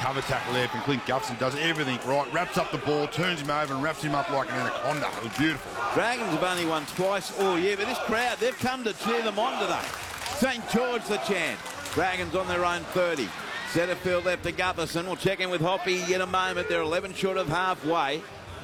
cover tackle there from Clint Gutherson. Does everything right, wraps up the ball, turns him over and wraps him up like an anaconda. It was beautiful. Dragons have only won twice all year, but this crowd, they've come to cheer them on today. St George the chant. Dragons on their own 30. Setterfield left to Gutherson. We'll check in with Hoppy in a moment. They're 11 short of halfway.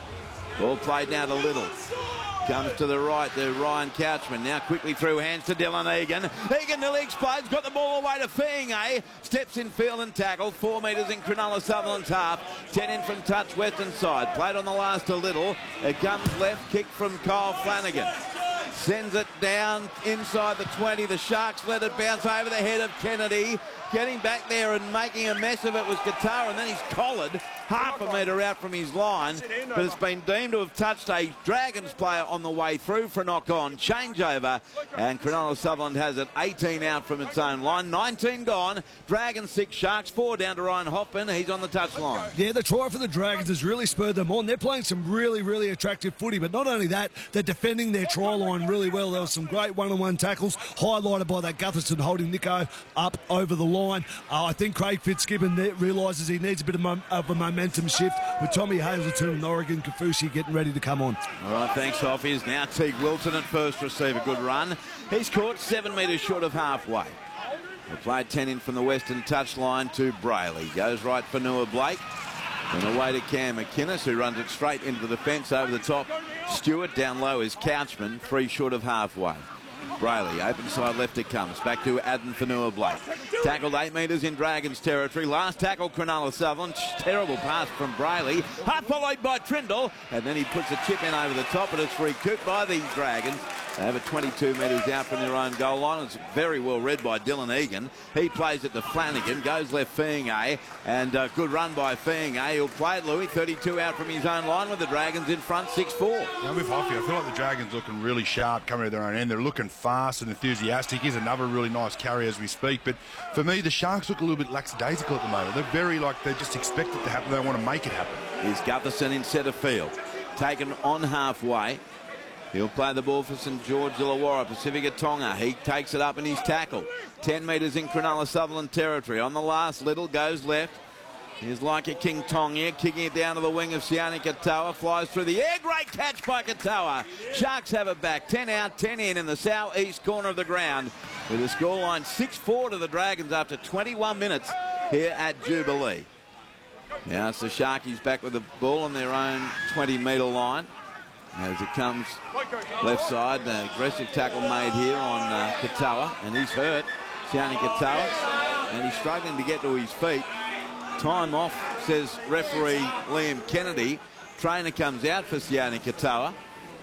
Ball played now to Little. Comes to the right to Ryan Couchman. Now quickly through hands to Dylan Egan. Egan nearly explodes. Got the ball away to Feainga. Steps in field and tackle. 4 metres in Cronulla Sutherland's half. 10 in from touch western side. Played on the last to Little. It comes left. Kick from Kyle Flanagan. Sends it down inside the 20. The Sharks let it bounce over the head of Kennedy. Getting back there and making a mess of it was Katoa, and then he's collared half a metre out from his line, but it's been deemed to have touched a Dragons player on the way through for a knock-on. Changeover, and Cronulla Sutherland has it 18 out from its own line. 19 gone. Dragons 6, Sharks 4 down to Ryan Hoffman. He's on the touchline. Yeah, the try for the Dragons has really spurred them on. They're playing some really, really attractive footy, but not only that, they're defending their try line really well. There were some great one-on-one tackles, highlighted by that Gutherson holding Nico up over the line. I think Craig Fitzgibbon realises he needs a bit of a momentum shift with Tommy Hazelton and Oregon Kafusi getting ready to come on. All right, thanks, Hoffies. Now Teague Wilson at first receiver. Good run. He's caught 7 metres short of halfway. They played 10 in from the western touchline to Brayley. Goes right for Noah Blake. And away to Cam McInnes, who runs it straight into the defence over the top. Stewart down low is Couchman, 3 short of halfway. Brayley, open side left it comes. Back to Adden Fanua Blake. Tackled 8 metres in Dragons territory. Last tackle, Cronulla Sutherland. Terrible pass from Brayley. Half followed by Trindle. And then he puts a chip in over the top, and it's recouped by these Dragons. They have it 22 metres out from their own goal line. It's very well read by Dylan Egan. He plays it to Flanagan. Goes left Feainga. And good run by Feainga. He'll play it, Louis. 32 out from his own line with the Dragons in front, 6-4. Now with Hoffy, I feel like the Dragons looking really sharp coming to their own end. They're looking fast and enthusiastic. Here's another really nice carry as we speak. But for me, the Sharks look a little bit lackadaisical at the moment. They're very they just expect it to happen. They want to make it happen. Here's Gutherson in centre field. Taken on halfway. He'll play the ball for St George Illawarra. Pacifica Tonga. He takes it up in his tackle. 10 metres in Cronulla Sutherland territory. On the last, Little goes left. Here's like a King Tong here, kicking it down to the wing of Sione Katoa. Flies through the air. Great catch by Katoa. Sharks have it back. 10 out, 10 in the southeast corner of the ground. With a scoreline 6-4 to the Dragons after 21 minutes here at Jubilee. Now it's the Sharkies back with the ball on their own 20-metre line. As it comes left side, an aggressive tackle made here on Katoa, and he's hurt, Sione Katoa, and he's struggling to get to his feet. Time off, says referee Liam Kennedy. Trainer comes out for Sione Katoa,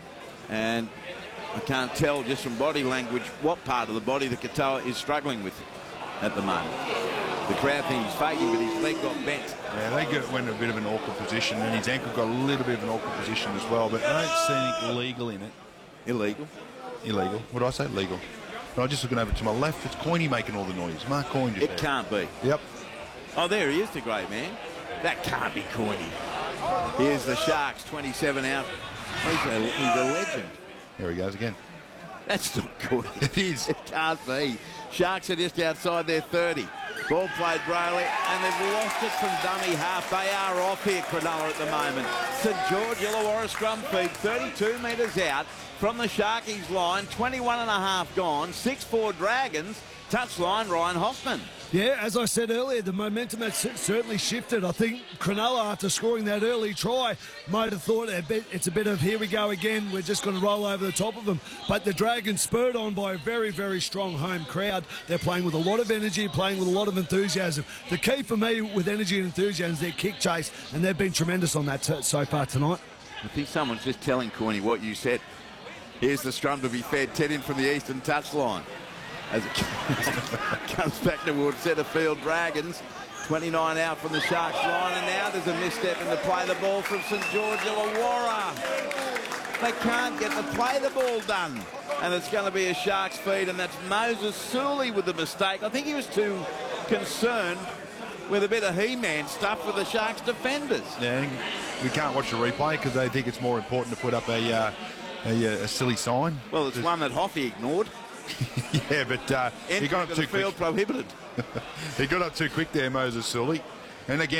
and I can't tell just from body language what part of the body that Katoa is struggling with at the moment. The crowd think he's faking, but his leg got bent. Yeah, went in a bit of an awkward position, and his ankle got a little bit of an awkward position as well, but I don't see anything illegal in it. Illegal? Illegal. What did I say? Legal. But I'm just looking over to my left. It's Coyne making all the noise. Mark Coyne just It can't be. Yep. Oh, there he is, the great man. That can't be Coyne. Here's the Sharks, 27 out. He's a legend. There he goes again. That's not Coyne. It is. It can't be. Sharks are just outside their 30. Ball played Brayley, and they've lost it from dummy half. They are off here, Cronulla, at the moment. St George Illawarra scrum feed, 32 metres out from the Sharkies line, 21 and a half gone, 6-4 Dragons. Touchline, Ryan Hoffman. Yeah, as I said earlier, the momentum has certainly shifted. I think Cronulla, after scoring that early try, might have thought it's a bit of here we go again, we're just going to roll over the top of them. But the Dragons, spurred on by a very, very strong home crowd, they're playing with a lot of energy, playing with a lot of enthusiasm. The key for me with energy and enthusiasm is their kick chase, and they've been tremendous on that so far tonight. I think someone's just telling Coyne what you said. Here's the scrum to be fed, 10 in from the eastern touchline. As it comes back towards centre field, Dragons. 29 out from the Sharks line, and now there's a misstep in the play the ball from St George Illawarra. They can't get the play the ball done, and it's going to be a Sharks feed, and that's Moses Suley with the mistake. I think he was too concerned with a bit of He-Man stuff with the Sharks defenders. Yeah, we can't watch the replay because they think it's more important to put up a silly sign. Well, it's one that Hoffy ignored. Yeah, but he got up too quick. Field prohibited. He got up too quick there, Moses Sully. And again,